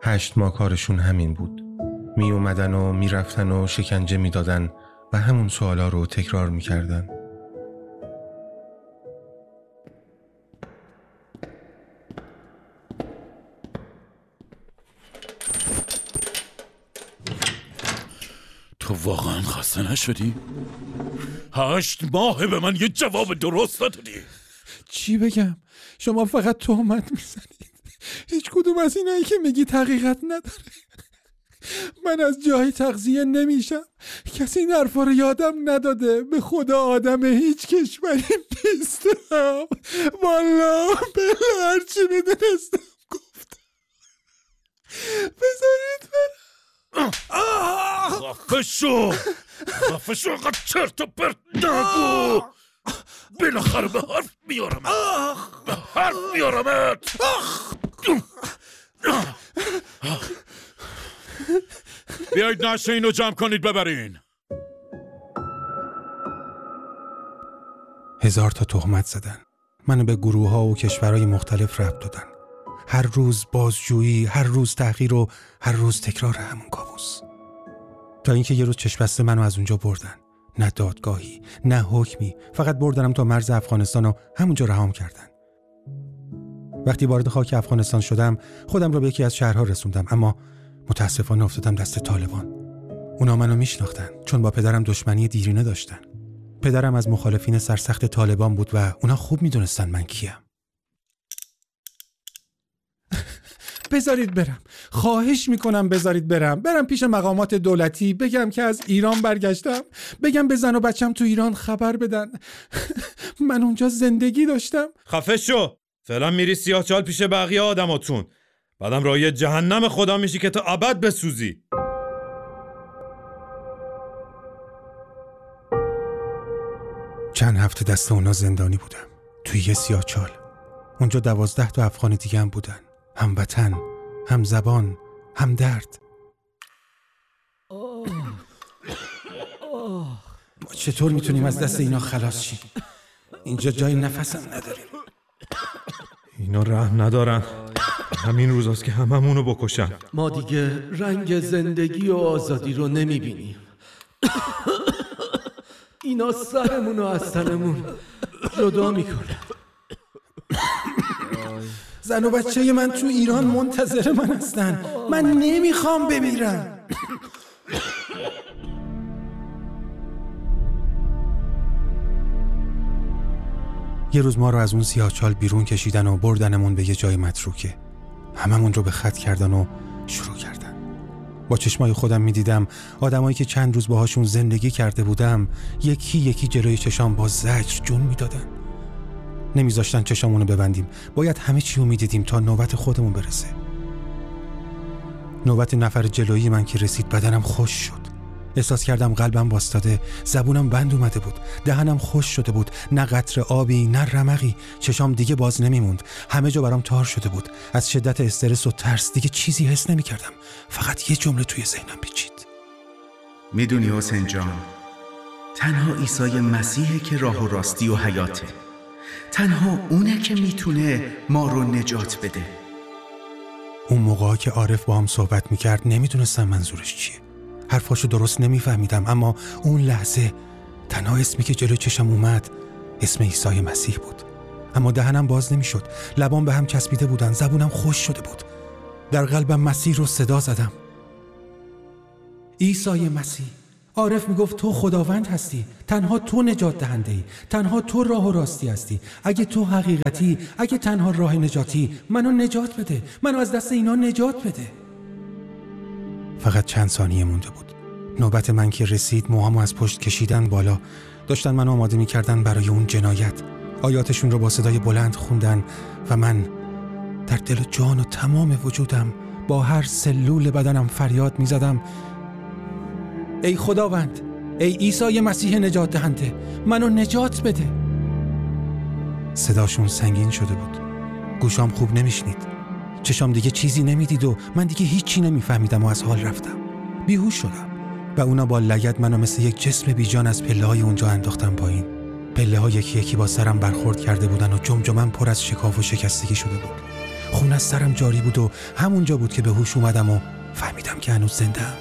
8 ماه کارشون همین بود. می اومدن و می رفتن و شکنجه می دادن و همون سوالا رو تکرار می کردن. تو واقعا خسته نشدی؟ 8 ماه به من یه جواب درست ندادی. چی بگم؟ شما فقط تهمت میزنید. هیچ کدوم از اینایی که میگید حقیقت نداره. من از جای تغذیه نمیشم. کسی این حرفا رو یادم نداده. به خدا آدم هیچ کشوری نیستم. والله بلا هرچی میدونستم گفتم. بذارید برم. خفه شو قد چرت و پرت نگو. بالاخره به حرف میارمت. بیایید نشه اینو جمع کنید ببرین. 1000 تا تهمت زدن. منو به گروه ها و کشورهای مختلف ربط دادن. هر روز بازجویی، هر روز تحقیر و هر روز تکرار همون کابوس. تا اینکه یه روز چشم بسته منو از اونجا بردن. نه دادگاهی، نه حکمی، فقط بردنم تا مرز افغانستان و همونجا رهام کردن. وقتی وارد خاک افغانستان شدم، خودم رو به یکی از شهرها رسوندم، اما متاسفانه افتادم دست طالبان. اونا منو میشناختن چون با پدرم دشمنی دیرینه داشتن. پدرم از مخالفین سرسخت طالبان بود و اونا خوب میدونستن من کیم. بذارید برم. خواهش میکنم بذارید برم پیش مقامات دولتی، بگم که از ایران برگشتم، بگم به زن و بچم تو ایران خبر بدن. من اونجا زندگی داشتم. خفه شو. فعلا میری سیاهچال پیش بقیه آدماتون، بعدم راهی جهنم خدا میشی که تا ابد بسوزی. چند هفته دست اونا زندانی بودم توی یه سیاهچال. اونجا 12 تا افغان دیگه هم بودن، هم وطن، هم زبان، هم درد. ما چطور میتونیم از دست اینا خلاص شیم؟ اینجا جای نفسم نداریم. اینا رحم ندارن. همین روزاست که هممونو بکشن. ما دیگه رنگ زندگی و آزادی رو نمیبینیم. اینا سرمون و از تنمون جدا میکنه. زن و بچه من تو ایران منتظر من هستن. من نمیخوام بمیرم. یه روز ما رو از اون سیاهچال بیرون کشیدن و بردنمون به یه جای متروکه. هممون رو به خط کردن و شروع کردن. با چشمای خودم میدیدم آدمایی که چند روز باهاشون زندگی کرده بودم یکی یکی جلوی چشام با زجر جون میدادن. نمیذاشتن چشامونو ببندیم. باید همه چی رو میدیدیم تا نوبت خودمون برسه. نوبت نفر جلویی من که رسید بدنم خوش شد. احساس کردم قلبم واسطاده، زبونم بند اومده بود، دهنم خوش شده بود، نه قطره آبی نه رمقی، چشام دیگه باز نمیموند، همه جا برام تار شده بود. از شدت استرس و ترس دیگه چیزی حس نمی‌کردم. فقط یه جمله توی ذهنم پیچید. میدونی حسین جان، تنها عیسی مسیحه که راه و راستی و حیاته. تنها اونه که میتونه ما رو نجات بده. اون موقعی که عارف با هم صحبت میکرد نمیدونستم منظورش چیه. حرفاشو درست نمیفهمیدم، اما اون لحظه تنها اسمی که جلوی چشم اومد اسم عیسی مسیح بود. اما دهنم باز نمیشد، لبام به هم چسبیده بودن، زبونم خوش شده بود. در قلبم مسیح رو صدا زدم. عیسی مسیح. عارف میگفت تو خداوند هستی، تنها تو نجات دهنده ای، تنها تو راه و راستی هستی. اگه تو حقیقتی، اگه تنها راه نجاتی، منو نجات بده، منو از دست اینا نجات بده. فقط چند ثانیه مونده بود. نوبت من که رسید موهامو از پشت کشیدن بالا. داشتن منو آماده میکردن برای اون جنایت. آیاتشون رو با صدای بلند خوندن و من در دل و جان و تمام وجودم با هر سلول بدنم فریاد میزدم ای خداوند، ای عیسی مسیح نجات دهنده، منو نجات بده. صداشون سنگین شده بود. گوشام خوب نمیشنید. چشام دیگه چیزی نمیدید و من دیگه هیچی نمیفهمیدم و از حال رفتم. بیهوش شدم و اونا با لگد منو مثل یک جسم بیجان از پله‌های اونجا انداختن پایین. پله‌ها یکی یکی با سرم برخورد کرده بودن و جمجمه‌ام پر از شکاف و شکستگی شده بود. خون از سرم جاری بود و همونجا بود که به هوش اومدم و فهمیدم که هنوز زنده‌ام.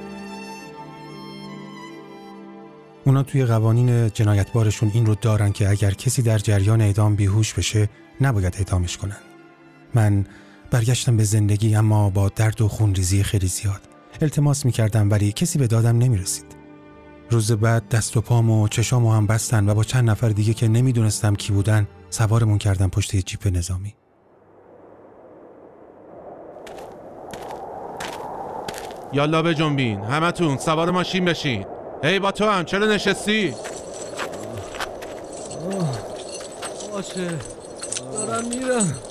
اونا توی قوانین جنایتبارشون این رو دارن که اگر کسی در جریان اعدام بیهوش بشه نباید اعدامش کنن. من برگشتم به زندگی، اما با درد و خونریزی خیلی زیاد. التماس میکردم ولی کسی به دادم نمیرسید. روز بعد دست و پام و چشامو هم بستن و با چند نفر دیگه که نمیدونستم کی بودن سوارمون کردن پشت یه جیپ نظامی. یالا بجنبین، همتون سوار ماشین بشین. هی با تو هم چرا نشستی؟ باشه دارم میرم.